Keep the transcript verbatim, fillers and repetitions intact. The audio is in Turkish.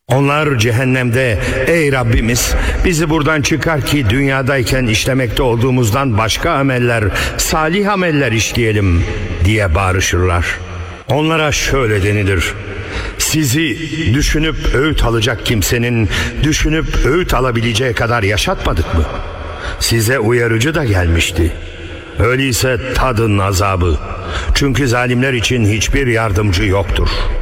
Onlar cehennemde ey Rabbimiz bizi buradan çıkar ki dünyadayken işlemekte olduğumuzdan başka ameller, salih ameller işleyelim diye bağırışırlar. Onlara şöyle denilir: sizi düşünüp öğüt alacak kimsenin düşünüp öğüt alabileceği kadar yaşatmadık mı? Size uyarıcı da gelmişti. Öyleyse tadın azabı. Çünkü zalimler için hiçbir yardımcı yoktur.